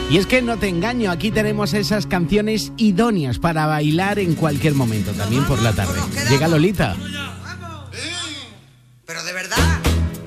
Y es que no te engaño, aquí tenemos esas canciones idóneas para bailar en cualquier momento, también por la tarde. Llega Lolita.